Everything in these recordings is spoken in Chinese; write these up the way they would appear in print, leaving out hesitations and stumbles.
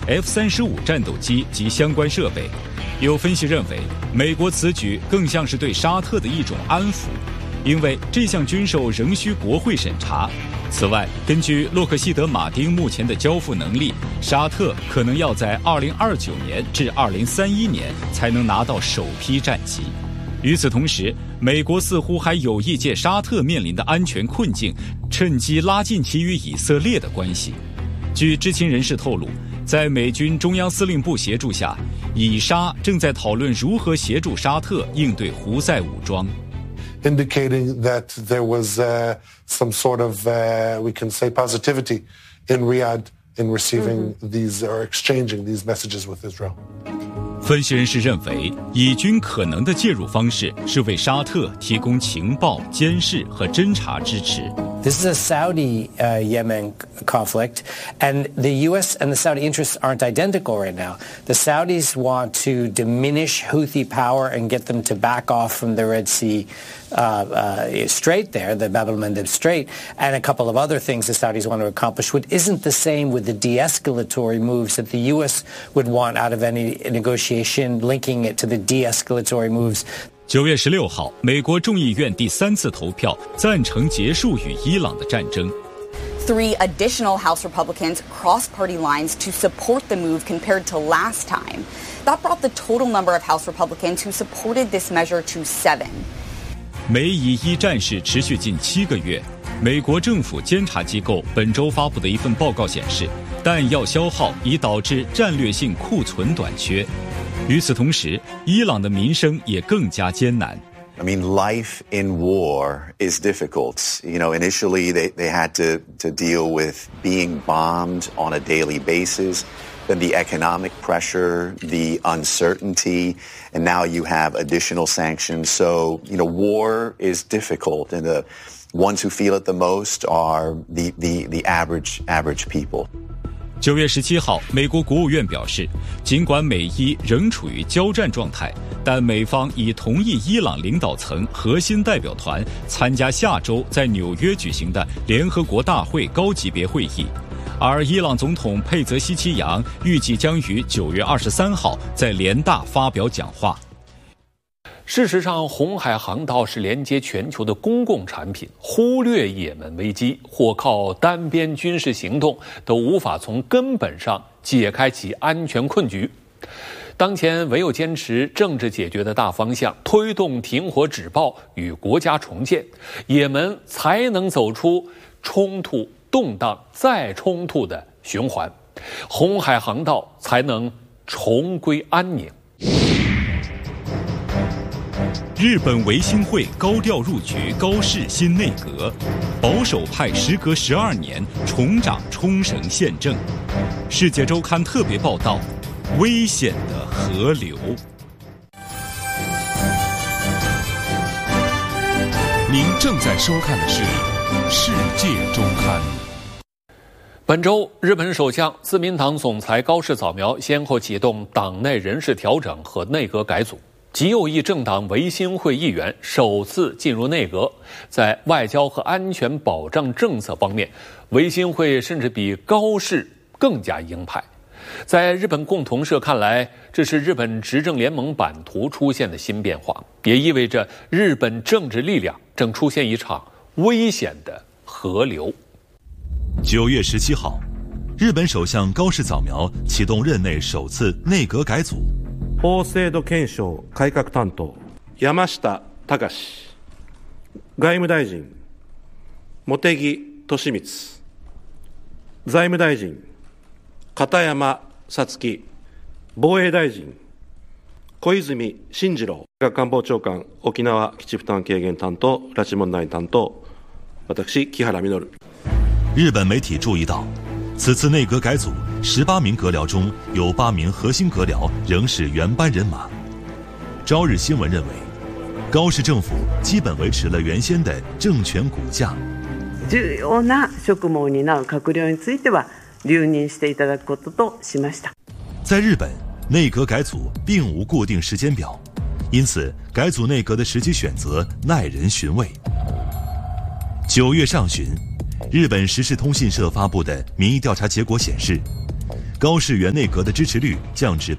F-35战斗机及相关设备。有分析认为，美国此举更像是对沙特的一种安抚，因为这项军售仍需国会审查。此外，根据洛克希德马丁目前的交付能力，沙特可能要在2029年至2031年才能拿到首批战机。与此同时，美国似乎还有意借沙特面临的安全困境，趁机拉近其与以色列的关系。据知情人士透露，在美军中央司令部协助下，以沙正在讨论如何协助沙特应对胡塞武装。 Indicating that there was some sort of, we can say, positivity in Riyadh in receiving these or exchanging these messages with Israel. 分析人士认为，以军可能的介入方式是为沙特提供情报、监视和侦察支持。 This is a Saudi-Yemen conflict, and the U.S. and the Saudi interests aren't identical right now. The Saudis want to diminish Houthi power and get them to back off from the Red Sea Strait there, the Bab el-Mandeb Strait, and a couple of other things the Saudis want to accomplish, which isn't the same with the de-escalatory moves that the U.S. would want out of any negotiation, linking it to the de-escalatory moves. 9月16号，美国众议院第3次投票赞成结束与伊朗的战争。 3 additional House Republicans crossed party lines to support the move compared to last time. That brought the total number of House Republicans who supported this measure to 7. 美以伊战事持续近7个月，美国政府监察机构本周发布的一份报告显示，弹药消耗已导致战略性库存短缺。与此同时，伊朗的民生也更加艰难。 I mean, life in war is difficult. You know, initially they had to deal with being bombed on a daily basis, then the economic pressure, the uncertainty, and now you have additional sanctions. So, you know, war is difficult, and the ones who feel it the most are the average people. 9月17号，美国国务院表示，尽管美伊仍处于交战状态，但美方已同意伊朗领导层核心代表团参加下周在纽约举行的联合国大会高级别会议，而伊朗总统佩泽希奇扬预计将于9月23号在联大发表讲话。 事实上，红海航道是连接全球的公共产品，忽略也门危机或靠单边军事行动都无法从根本上解开其安全困局。当前唯有坚持政治解决的大方向，推动停火止暴与国家重建，也门才能走出冲突、动荡再冲突的循环，红海航道才能重归安宁。 日本维新会高调入局高市新内阁，保守派时隔12年重掌冲绳县政。世界周刊特别报道：危险的河流。 您正在收看的是世界周刊。 本周，日本首相自民党总裁高市早苗先后启动党内人事调整和内阁改组。极右翼政党维新会议员首次进入内阁，在外交和安全保障政策方面，维新会甚至比高市更加鹰派。在日本共同社看来，这是日本执政联盟版图出现的新变化，也意味着日本政治力量正出现一场危险的河流。 9月17号，日本首相高市早苗启动任内首次内阁改组。 法制度検証改革担当山下隆外務大臣茂木敏充財務大臣片山さつき防衛大臣小泉進次郎官房長官沖縄基地負担軽減担当拉致問題担当私木原稔。 日本媒体注意到，此次内阁改组18名阁僚中有8名核心阁僚仍是原班人马。朝日新闻认为，高市政府基本维持了原先的政权骨架。 重要な職務を担う閣僚については留任していただくこととしました。 在日本，内阁改组并无固定时间表，因此改组内阁的时机选择耐人寻味。9月上旬，日本时事通信社发布的民意调查结果显示， 高市原内阁的支持率降至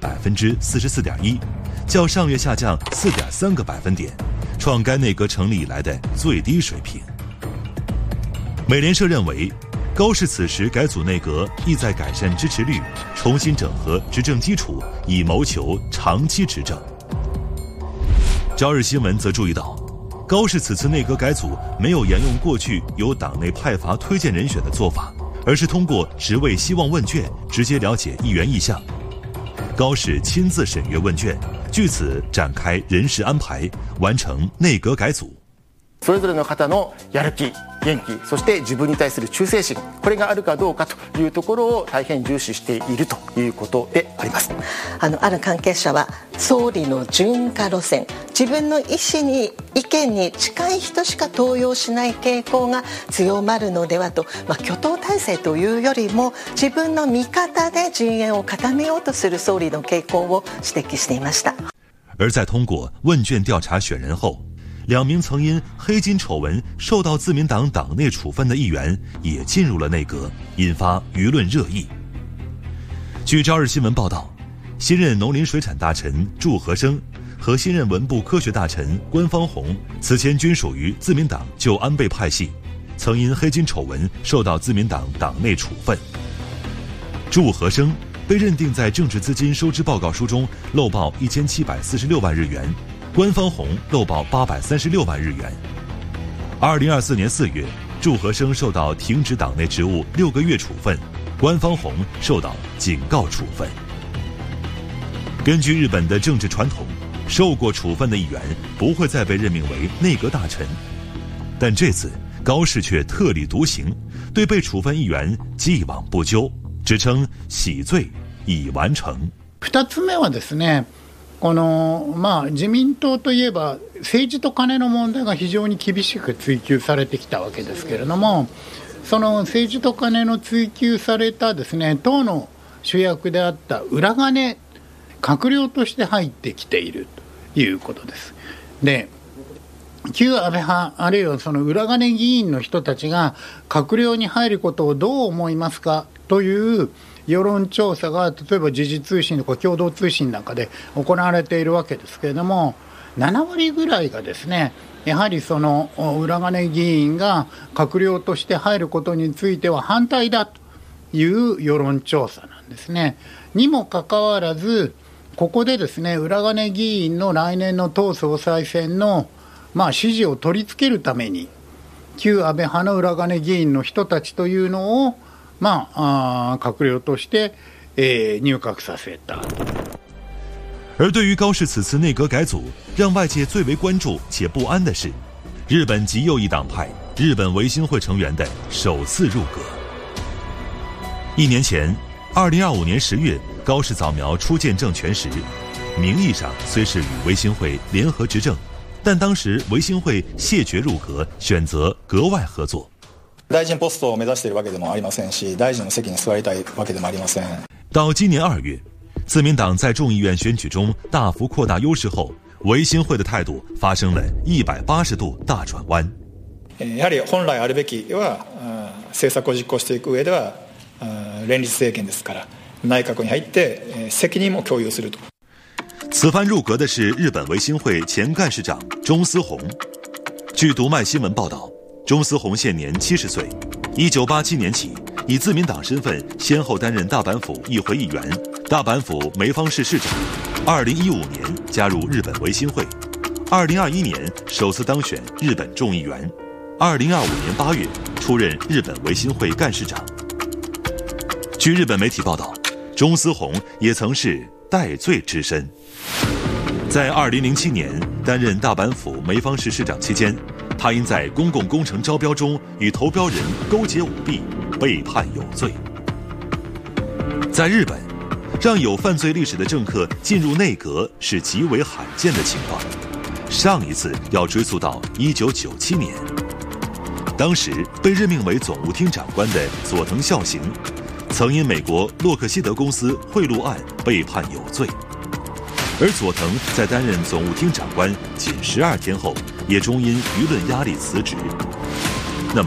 44.1%，较上月下降4.3个百分点，创该内阁成立以来的最低水平。美联社认为，高市此时改组内阁意在改善支持率，重新整合执政基础，以谋求长期执政。朝日新闻则注意到，高市此次内阁改组没有沿用过去由党内派阀推荐人选的做法，而是通过职位希望问卷直接了解议员意向。高市亲自审阅问卷，据此展开人事安排，完成内阁改组。 それぞれの方のやる気、元気、そして自分に対する忠誠心、これがあるかどうかというところを大変重視しているということであります。 ある関係者は総理の順化路線、自分の意見に近い人しか登用しない傾向が強まるのではと、挙党体制というよりも自分の味方で陣営を固めようとする総理の傾向を指摘していました。 而在通过问卷调查选人后，2名曾因黑金丑闻受到自民党党内处分的议员也进入了内阁，引发舆论热议。据朝日新闻报道，新任农林水产大臣祝和生和新任文部科学大臣关方宏此前均属于自民党旧安倍派系，曾因黑金丑闻受到自民党党内处分。祝和生被认定在政治资金收支报告书中漏报1746万日元，关方宏漏报836万日元。2024年4月，祝和生受到停止党内职务6个月处分，关方宏受到警告处分。根据日本的政治传统，受过处分的议员不会再被任命为内阁大臣，但这次高市却特立独行，对被处分议员既往不咎，只称喜罪已完成。 2つ目はですね、自民党といえば政治と金の問題が非常に厳しく追及されてきたわけですけれども、その政治と金の追及されたですね、党の主役であった裏金、閣僚として入ってきているということです。で、旧安倍派あるいはその裏金議員の人たちが閣僚に入ることをどう思いますかという世論調査が例えば時事通信とか共同通信なんかで行われているわけですけれども、7割ぐらいがですね、やはりその裏金議員が閣僚として入ることについては反対だという世論調査なんですね。にもかかわらず、ここでですね、裏金議員の来年の党総裁選の支持を取り付けるために旧安倍派の裏金議員の人たちというのを閣僚として、入閣させた。 而对于高市此次内阁改组，让外界最为关注且不安的是，日本极右翼党派日本维新会成员的首次入阁。1年前，2025年10月，高市早苗初见政权时，名义上虽是与维新会联合执政，但当时维新会谢绝入阁，选择格外合作。 大臣ポストを目指しているわけでもありませんし、大臣の席に座りたいわけでもありません。 到今年2月，自民党在众议院选举中大幅扩大优势后，维新会的态度发生了180度大转弯。 やはり本来あるべきは政策を実行していく上では連立政権ですから、内閣に入って責任も共有すると。 此番入阁的是日本维新会前干事长中司宏。据读卖新闻报道，中司宏现年70岁，1987年起以自民党身份先后担任大阪府议会议员、大阪府梅芳市市长。2015年加入日本维新会，2021年首次当选日本众议员，2025年8月出任日本维新会干事长。据日本媒体报道，中司宏也曾是戴罪之身。在2007年担任大阪府梅芳市市长期间，他因在公共工程招标中与投标人勾结舞弊，被判有罪。在日本，让有犯罪历史的政客进入内阁是极为罕见的情况。上一次要追溯到1997年，当时被任命为总务厅长官的佐藤孝行，曾因美国洛克希德公司贿赂案被判有罪。而佐藤在担任总务厅长官仅12天后，也终因舆论压力辞职。那么，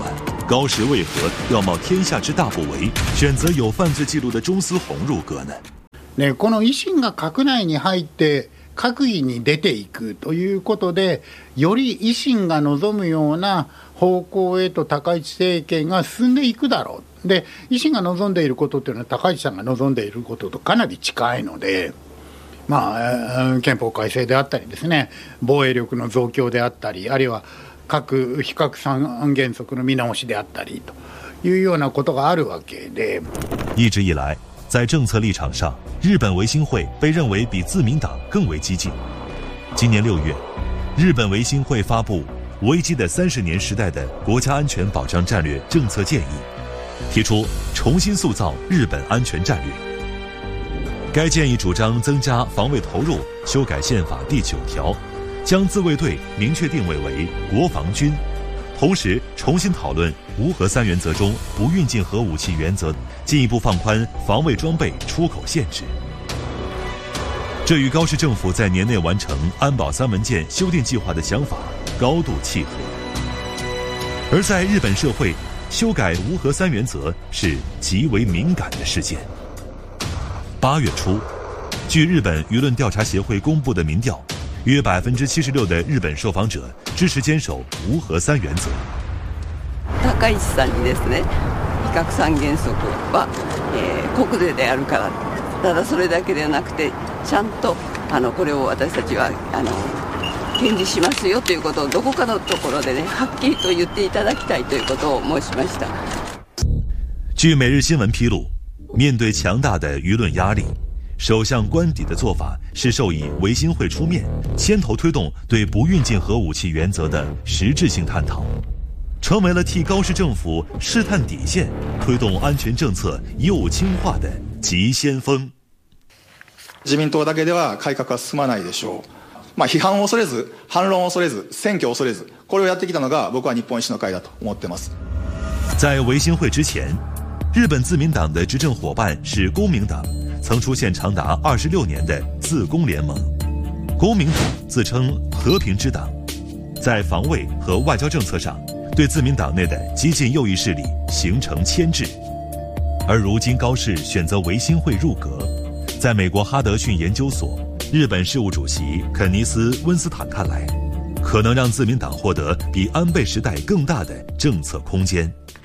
高氏为何要冒天下之大不韪，选择有犯罪記錄的中司宏入阁呢？ ね、この維新が閣内に入って閣議に出ていくということで、より維新が望むような方向へと高市政権が進んでいくだろう。で、維新が望んでいることというのは高市さんが望んでいることとかなり近いので、憲法改正であったりですね、防衛力の増強であったり、あるいは核非核三原則の見直しであったりというようなことがあるわけで。 一直以来，在政策立场上，日本维新会被认为比自民党更为激进。今年6月，日本维新会发布危机的30年时代的国家安全保障战略政策建议，提出重新塑造日本安全战略。该建议主张增加防卫投入，修改宪法第9条，将自卫队明确定位为国防军，同时重新讨论无核三原则中不运进核武器原则，进一步放宽防卫装备出口限制。这与高市政府在年内完成安保3文件修订计划的想法高度契合。而在日本社会，修改无核三原则是极为敏感的事件。8月初，据日本舆論調查協會公布的民調，約76%的日本受訪者支持堅守無核三原則。 高市さんにですね、非核三原則は、国是であるから、ただそれだけではなくて、ちゃんとこれを私たちは堅持しますよということをどこかのところでね、はっきりと言っていただきたいということを申しました。 据每日新闻披露，面对强大的舆论压力，首相官邸的做法是授以维新会出面，牵头推动对不运进核武器原则的实质性探讨，成为了替高市政府试探底线、推动安全政策右倾化的急先锋。 自民党だけでは改革は進まないでしょう。批判を恐れず、反論を恐れず、選挙を恐れず、これをやってきたのが僕は日本維新の会だと思っています。 在维新会之前，日本自民党的执政伙伴是公明党，曾出现长达26年的自公联盟。公明党自称和平之党，在防卫和外交政策上对自民党内的激进右翼势力形成牵制。而如今高市选择维新会入阁，在美国哈德逊研究所日本事务主席肯尼斯·温斯坦看来，可能让自民党获得比安倍时代更大的政策空间。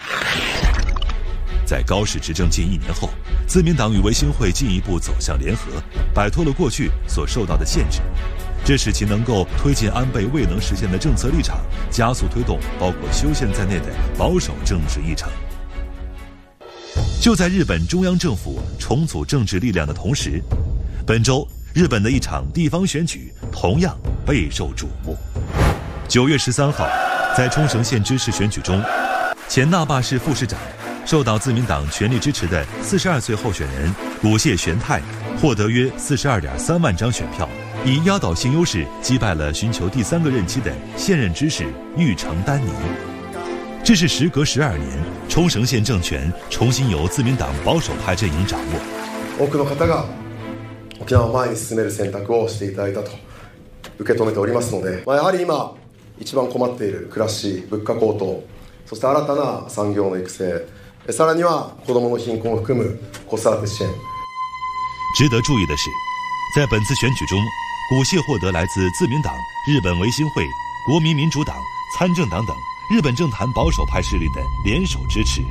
在高市执政近1年后，自民党与维新会进一步走向联合，摆脱了过去所受到的限制，这使其能够推进安倍未能实现的政策立场，加速推动包括修宪在内的保守政治议程。就在日本中央政府重组政治力量的同时，本周日本的一场地方选举同样备受瞩目。9月13号，在冲绳县知事选举中，前那霸市副市长、受到自民党全力支持的42岁候选人古谢玄太获得约42.3万张选票，以压倒性优势击败了寻求第3个任期的现任知事玉城丹尼。这是时隔12年，冲绳县政权重新由自民党保守派阵营掌握。 多くの方が沖縄を前に進める選択をしていただいたと受け止めておりますので、やはり今一番困っている暮らし、物価高騰、そして新たな産業の育成、さらには子どもの貧困を含む子育て支援。 值得注意的是，在本次选举中，古谢获得来自自民党、日本维新会、国民民主党、参政党等日本政坛保守派势力的联手支持。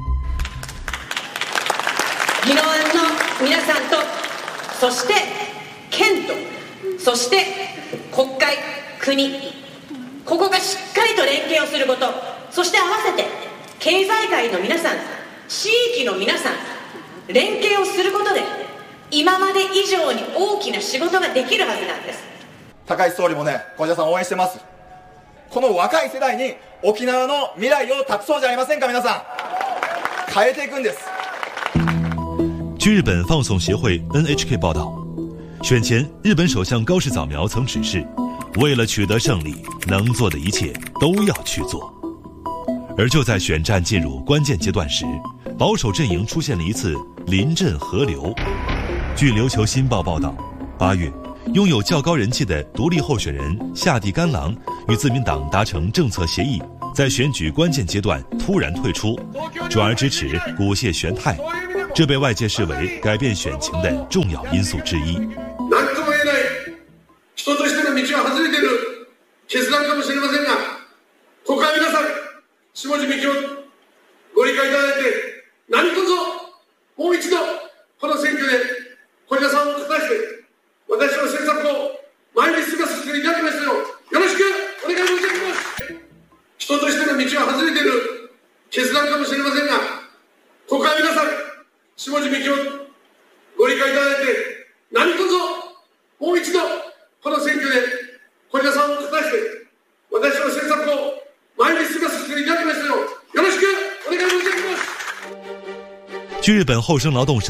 宜野湾の皆さんと、そして県と、そして国会、国、ここがしっかりと連携をすること、そして合わせて経済界の皆さん、地域の皆さん、連携をすることで今まで以上に大きな仕事ができるはずなんです。 高市総理もね、小島さん応援してます。この若い世代に沖縄の未来を託そうじゃありませんか。皆さん変えていくんです。 据日本放送协会 NHK 报道，选前日本首相高市早苗曾指示，为了取得胜利，能做的一切都要去做。而就在选战进入关键阶段时，保守阵营出现了一次临阵合流。据琉球新报报道，8月拥有较高人气的独立候选人下地干郎与自民党达成政策协议， 在选举关键阶段突然退出，转而支持古谢玄泰，这被外界视为改变选情的重要因素之一。 何とも言えない人としての道は外れている決断かもしれませんが、ここは皆さん下地幹をご理解いただいて、何卒もう一度この選挙で小平さんを勝たして私の政策を前に進ませていただきますようよろしくお願い申し上げます。人としての道は外れている決断かもしれませんが、ここは皆さん下地幹をご理解いただいて、何卒もう一度この選挙で小平さんを勝たして私の政策を前に進ませていただきますようよろしくお願い申し上げます。 据日本厚生劳动省